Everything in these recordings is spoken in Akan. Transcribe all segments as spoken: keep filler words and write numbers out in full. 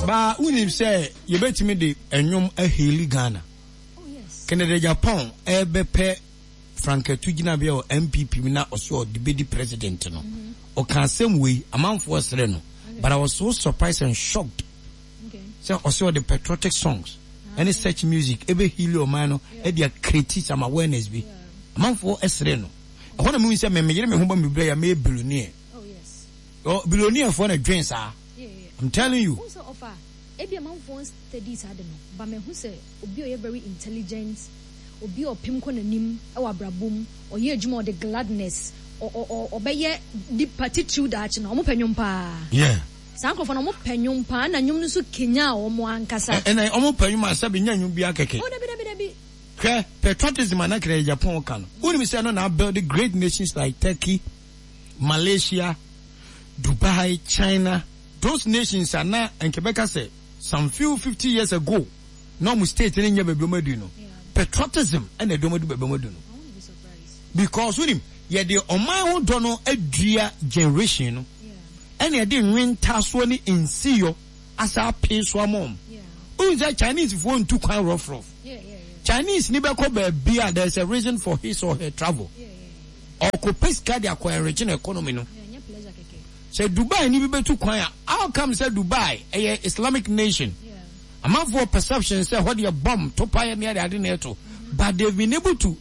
Ba unim say you bet me the enyom a heli Ghana. Oh yes. Canada Japan e be pe Frank Tujina be o M P P na oso the be the president no. O can same way amount for us no. But I was so surprised and shocked. Okay. So also the patriotic songs. Any such music, ebe hili o mano, e dia create some awareness be. Amount for us no. I want to mean say me me me humba me bre ya me billionaire. Oh yes. Oh billionaire for na dwen sa. Yeah, yeah. I'm telling you. Also offer ebi amount for studies had no. But me who say obi o very intelligent, obi o pim ko nanim e wa brabom, o ye adwuma the gladness, o o o be ye the attitude that no mo panyum pa. Yeah. Sanko no mo panyum pa na nyum no so Kenya o mo ankasa. And I omo panyum asabi nya nyum bia keke. Oh dabi dabi dabi. Okay, patriotism and akere Japan kan. Who me say no na build great nations like Turkey, Malaysia, Dubai, China. Those nations are now and Quebec say some few fifty years ago. No mu state in nya bebi omodu no. Patriotism and the domodu bebi omodu no. I won't be surprised. Because with him, yeah the oman ho dono adua generation no. And yeah the winter so ni insiyo asa pin so amom. Yeah. Unza Chinese phone too quite rough rough. Yeah, yeah, yeah. Chinese nibe ko be there's a reason for his or her travel. Yeah, yeah, yeah. Or ko pesca dia ko enriching economy no. Yeah, nya pleasure keke. Say Dubai ni be too kwan. How come say Dubai a Islamic nation? Yeah. Amount for perception say what your bomb to pioneer the neto. But they've been able to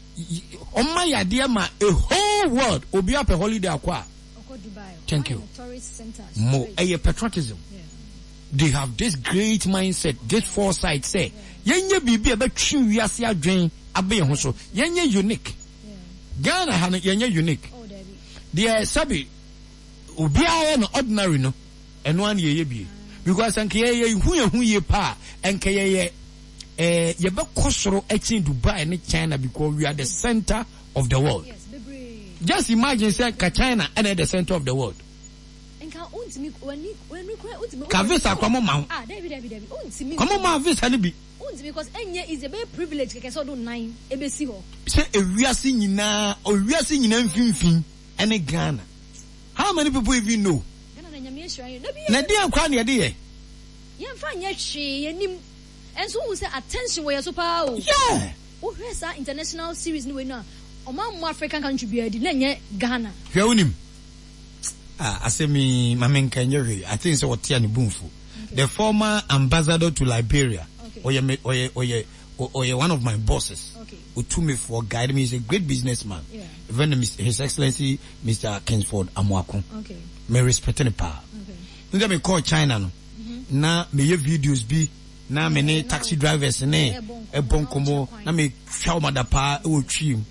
on my idea ma a whole world obi up a holiday akwa. Dubai. Thank you. Tourist centers. More a patriotism. Yeah. They have this great mindset, this foresight say. Yenye bibi ebe twi wiase adwen abe ho so. Yenye unique. Yeah. Ghana ha yenye unique. Oh David. There sabi obi a no ordinary no. Eno an ye ye bi. Because anke ye hu ye hu ye pa enke ye ye eh ye be kosoro echi Dubai and China because we are the center of the world. Yes, baby. Just imagine say ka China and the center of the world. Enka untimi when when we cry untimi. Ka visa kwa mo ma. Ah, David David David. Untimi. Kwa mo ma visa ni bi. Untimi because enye is a very privilege keke so do nine ebesi ho. Say ewiase nyina, owiase nyina mfimfin ene Ghana. How many people even know? Ghana na nyame ehwa ye. Na bi. Na dia kwa na ye de ye. Ye mfa nya hwe ye nim. Enso who say attention we so pa o. Yeah. Who hears that international series ni we no. Oman mo African country bi adi na nye Ghana. Hwe unim. Ah, asemi mamenka nyewe. I think so what tia ni bumfu. The former ambassador to Liberia. Okay. Oye oye oye oye one of my bosses. Okay. Who took me for guide me. He's a great businessman. Yeah. Even His Excellency Mister Kingsford Amwako. Okay. Me respect the power. Okay. Nda me call China no. Mm-hmm. Na me ye videos bi na me ne taxi drivers ne e bon komo na me twa madapa e wo twim.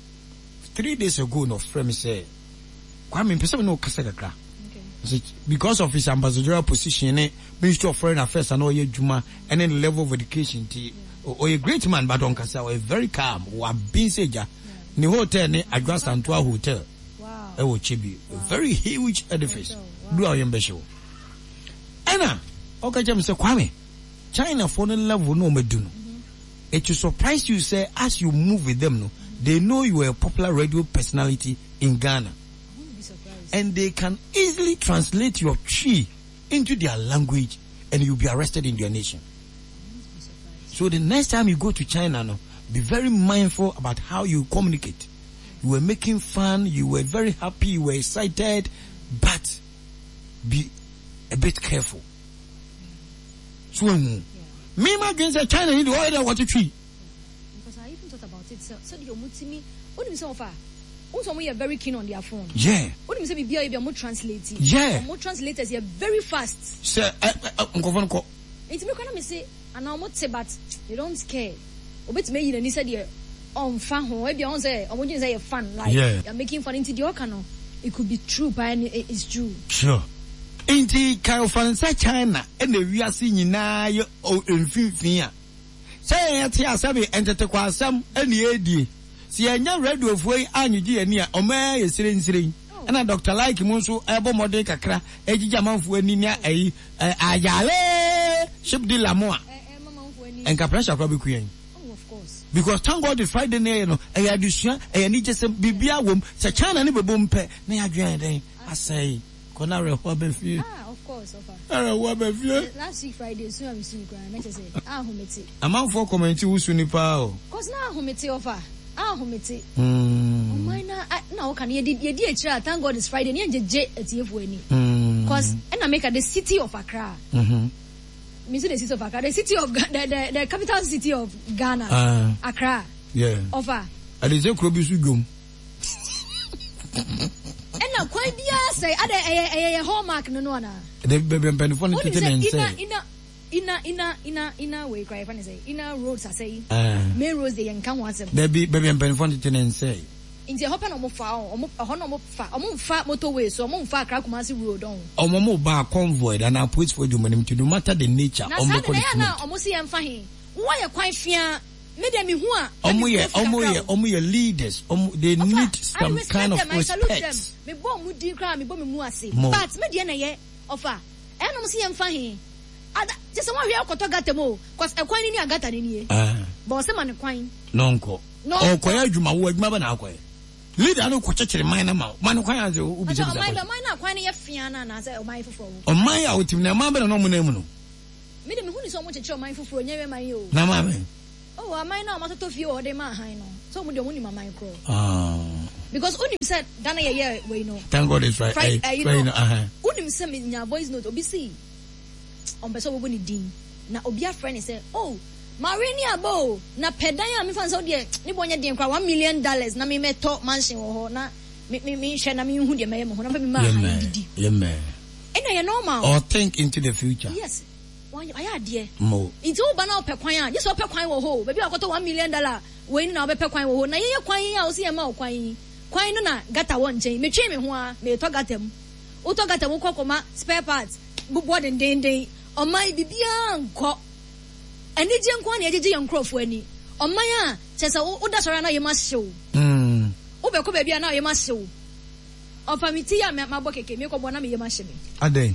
Three days ago no friend me say Kwame mpese me no kasa kakra. Okay. Because of his ambassadorial position ne Ministry of Foreign Affairs and all your juma and then the level of education ti or a great man but on kasa or very calm or bin seja ni hotel ne Adwa Santua Hotel. Wow. E wo chibi. A very huge edifice. Do our ambassador. Anna, okay, Jam say Kwame, China for the level no medu no. It will surprise you say as you move with them no, they know you are a popular radio personality in Ghana. I won't be surprised. And they can easily translate your tree into their language and you'll be arrested in their nation. I won't be surprised. So the next time you go to China no, be very mindful about how you communicate. You were making fun, you were very happy, you were excited, but be a bit careful. So, me, my against China in the order what a tree. Because I even thought about it. So, so you mutimi. What do you say so far? Also, we are very keen on their phone. Yeah. What do you say? Be able to translate. Yeah. More translators here very fast. Sir, I'm going to It's me kind of say, and I'm not say, but you don't care. Obet me in said here on fan home. Maybe on say, I'm going to say a fun like yeah. You're making fun into the okano. It could be true, but it's true. Sure. Inti Karofansa China and the we are seeing now oh infifia. Say at here sabi entete kwa sam any edi. See anya radio of way anyu di ania ome yesirin sirin. And Doctor Like Munsu ebo mode kakra ejija manfu ani nia ayi ayale ship di lamoa. And kaprasha kwa bikuyen. Oh, of course. Because thank God the Friday night no e adusua e ni just bibia wom se China ni bebom pe na yadwen den asai. Ah, of course. so far. Ara wa be fie. Last week Friday so am see cry na say ah homete. Amam for comment wo su nipa o. Cause na homete offer. Ah homete. Mm. Oh my na na o kan ye di ye di akira thank God it's Friday ni jeje etiefo ani. Mm. Cause and I make the city of Accra. Mhm. Me say the city of Accra, the city of the the, the capital city of Ghana. Uh, Accra. Yeah. Offer. Ade je kro bi su gom. Ena kwai bia say ade eh eh hallmark no no na. The bebe penfo no tete na say. Ina ina ina ina ina we cry fan say. Ina roads are say. Ah. Main roads they nkan wasem. There be bebe penfo tete na say. Inti hope na mo fa o ho no mo fa o mo fa motorway so o mo fa Accra Kumasi road on. O mo mo ba convoy and I put for you money to no matter the nature o mo ko na o mo si em fa he. Wo ye kwan fia me dem hu a omo ye omo ye omo ye leaders omo they Ofa, need some kind of respect. Me bo mu di kra me bo me mu ase but me de na ye ofa e no mo se ye mfa he ada je se won hwe akoto gata mo cause e kwan ni ni agata ni ni e ah bo se man kwan no nko o koya adwuma wo adwuma ba na akoy leader no ko chekere man na ma man kwan aze u bi se o man man na kwan ni ye fia na na se o man foforo o man ya otim na man ba na no mo na mu no me de me hu ni so mo chekere o man foforo nyewe man ye o na ma me oh, I might not to feel or they might high no. So we don't want my micro. Ah. Because Unim said, Dana yeah, we know. Thank God it's right. Right, uh, you know, uh-huh. Unim sent me in your voice note, Obisi. On Beso Wuni Dean. Now, Obia friend said, oh, Marinia Bo, na pedaya, me fans out there, Nibonia Dean, one million dollars, na me met top mansion or na me me share na me who the may have me. Yeah, man. And I normal. Or think into the future. Yes. I had dear. Mo. It's all banal per quine. Just open quine or ho. Maybe I got one million dollar. When now per quine or na ye quine, I'll see a mouth quine. Quine na gata one chain. Me chain me hoa, me talk at them. Uto gata wukokoma, spare parts, board and day day. On my bibian co. And the young quine, a young crow for any. On my aunt, says, oh, that's around you must show. Hm. Over baby, now you must show. Of a mitia, my book, a milk of one of me, you must show me. A day.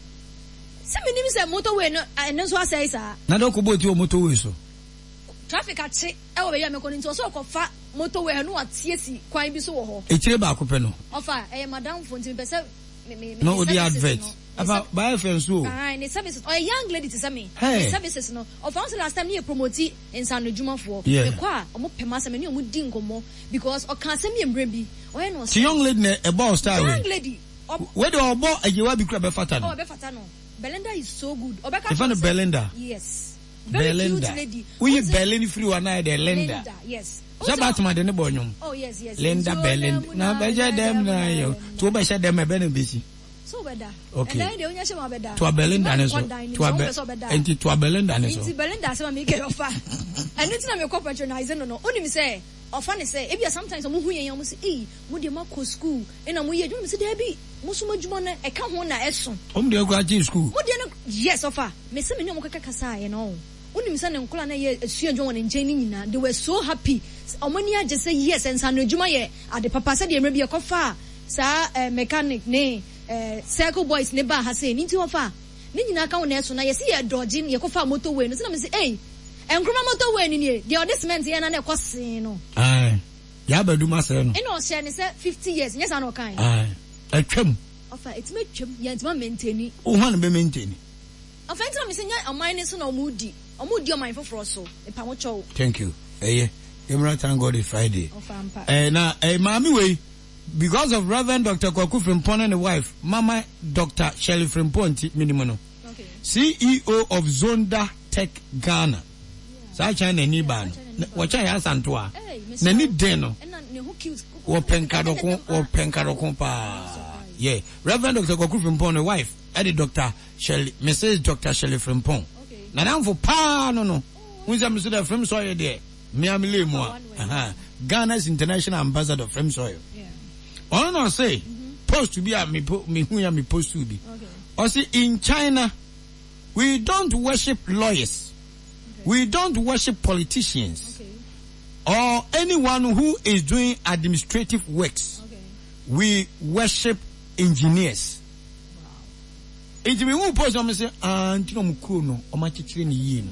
Some names are motorway, and that's what I say, sir. Na do ko bo ti o motorway so. Traffic at say, oh, we are making into so called fat motorway, no, at C S C, quite be so. E tire ba ko pe no. Offer, eh, madam, for ten percent. No, the advert. About buy friends so. Ah, and the services, or a young lady to me. Hey. Services, no. Of also last time you promote in San Juma for. Yeah. The qua, or more pemas, and you would dingo more because or can't send me and Brimby. Or no. The young lady a boss style. Young lady. Where do I bo a you be crab fatano? Oh, be fatano. Belinda is so good. You found Belinda? Yes. Very Belinda. cute lady. We Belinda free one night there, Linda. Yes. Sabatma de Nebonyum. Oh, yes, yes. Linda Belinda. Now, Beja them na yo. To be said them a ben busy. So better. Okay. And then they only show better. To a Belinda and so. To a Belinda. And to a Belinda and so. It's Belinda, so I make it offer. And it's not a co patronizing no. Only say, or funny say, if you sometimes I'm who you almost say, eh, Mudiamako school, and I'm we don't say, Debbie, Musumajumona, I come on a son. Um, they go to school. Yes, offer. Miss Minamaka Kasai and all. Unim son and Kulana, a Sir John and Janina, they were so happy. Omonia just say yes, and San Jumaye at the Papa said, maybe a cofa, sir, a mechanic, nay, uh, circle boys, neba has said, into a far. Nina count so I see a dodging, your cofa motorway, and some say, eh, and Kumamoto went in here, the oldest man's here and a cosino. Aye, Yaba do myself. And all Shan is fifty years, yes, I know kind. Aye, I come. Offer it's made chum, yes, one maintaining. Oh, one be maintaining. A friend of me, a minus no moody, or moody your mind for Frosso, a pamocho. Thank you. Eh, Emerald thank God it's Friday. Oh, eh, now, eh, mommy way. Because of Reverend Doctor Kwaku Frimpong and the wife, Mama Doctor Shelley Frimpong Minimono. Okay. C E O of Zonda Tech Ghana. Sa China ni ban. Wacha ya santua. Na ni deno. Wo penkado ko wo penkado ko pa. Yeah. Reverend Doctor Kwaku Frimpong the wife, Eddie Doctor Shelley, Missus Doctor Shelley Frimpong. Okay. Na dan for pa no no. Unza Mister the Frem Soil there. Me am le mo. Aha. Ghana's international ambassador Frem Soil. Yeah. All no say mm-hmm. Post to be a me me hu ya me post to be. Okay. Or see in China we don't worship lawyers. Okay. We don't worship politicians. Okay. Or anyone who is doing administrative works. Okay. We worship engineers. Wow. It me who post on me say ah ntino mukuro no o ma chichire ni yi no.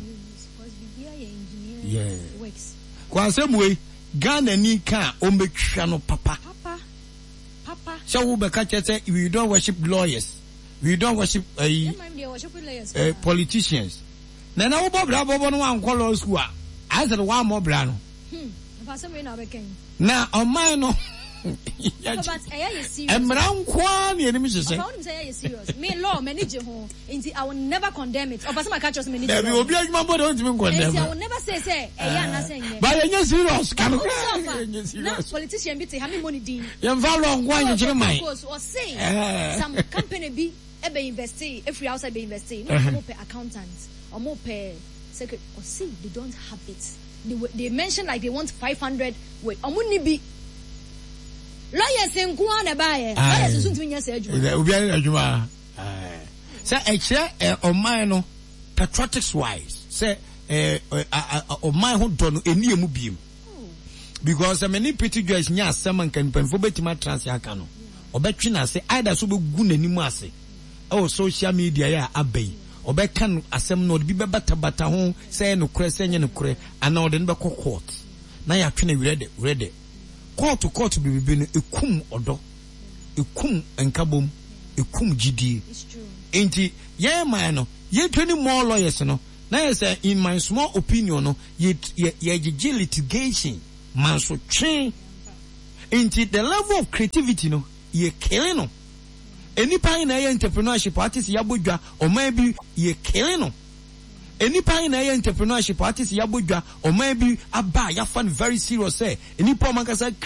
Yeah. Works. Kwa semwe Ghana ni kan o metwa no papa. Papa. So we be catch say we don't worship lawyers. we don't worship uh, uh, politicians. Na na wo bobra bobo no wan call school a I said one more brano. Hmm. Na o man no. But I am serious. Emran kwa ni enemy say. I found say serious. Me law manage ho. Inti I will never condemn it. Or person catch us me. There will be a man don't even condemn. I will never say say eh ya na say. But you serious. Can na politician bi te ha me money din. You follow one you chire mai. Or say some company bi e be invest every outside be invest. No more per accountants or more per secret or see they don't have it. They they mention like they want five hundred wait. Omuni bi lawyers in Kuana Baye. Lawyers soon to me say Ajuma. Say a or mine patriotics wise. Say or my who don't any mubium. Because many pretty guys nya someone can pen for betima transiacano. Or betrina say either so good anymase. Oh, social media ya abey. Or be can asem no be better bata home say no crescent no cre and now then be court. Now you are ready ready. Court to court be be ekum odo ekum enkabom ekum gidi. It's true. Enti ye man no ye twenty more lawyers no na ye say in my small opinion no ye ye, ye litigation man so train. Enti the level of creativity no ye killing no any pa na ye entrepreneurship artist ya bodwa o man bi ye killing no any pa na ye entrepreneurship artist ya bodwa o man bi aba ya fan very serious say any pa man ka say